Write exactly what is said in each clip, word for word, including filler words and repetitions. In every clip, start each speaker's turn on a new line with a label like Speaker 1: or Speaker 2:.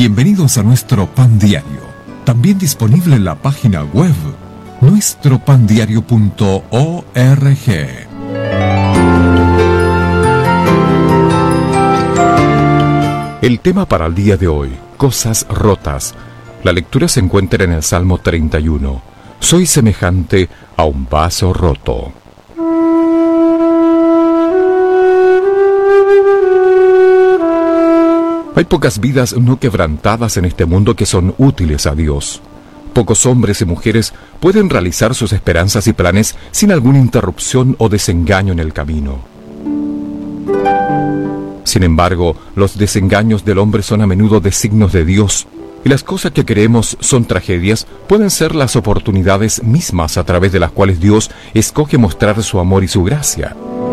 Speaker 1: Bienvenidos a nuestro Pan Diario, también disponible en la página web nuestro pan diario punto org.
Speaker 2: El tema para el día de hoy, cosas rotas. La lectura se encuentra en el Salmo treinta y uno. Soy semejante a un vaso roto. Hay pocas vidas no quebrantadas en este mundo que son útiles a Dios. Pocos hombres y mujeres pueden realizar sus esperanzas y planes sin alguna interrupción o desengaño en el camino. Sin embargo, los desengaños del hombre son a menudo designios de Dios, y las cosas que creemos son tragedias pueden ser las oportunidades mismas a través de las cuales Dios escoge mostrar su amor y su gracia.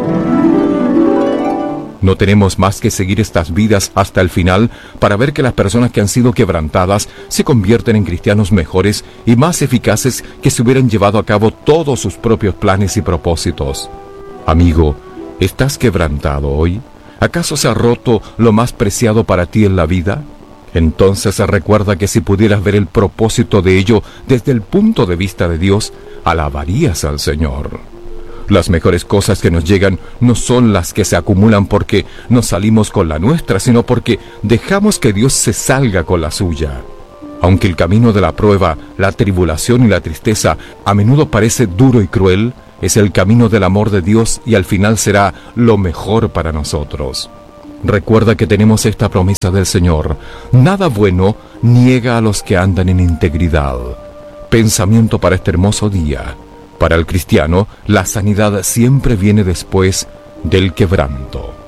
Speaker 2: No tenemos más que seguir estas vidas hasta el final para ver que las personas que han sido quebrantadas se convierten en cristianos mejores y más eficaces que si hubieran llevado a cabo todos sus propios planes y propósitos. Amigo, ¿estás quebrantado hoy? ¿Acaso se ha roto lo más preciado para ti en la vida? Entonces recuerda que si pudieras ver el propósito de ello desde el punto de vista de Dios, alabarías al Señor. Las mejores cosas que nos llegan no son las que se acumulan porque nos salimos con la nuestra, sino porque dejamos que Dios se salga con la suya. Aunque el camino de la prueba, la tribulación y la tristeza a menudo parece duro y cruel, es el camino del amor de Dios y al final será lo mejor para nosotros. Recuerda que tenemos esta promesa del Señor: nada bueno niega a los que andan en integridad. Pensamiento para este hermoso día. Para el cristiano, la sanidad siempre viene después del quebranto.